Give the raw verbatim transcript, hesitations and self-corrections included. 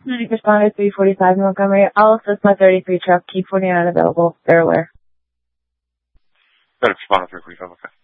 Medic responder three forty-five Montgomery. I'll assist my thirty-three truck. Key forty-nine available. They're aware. Medic responder three forty-five, okay.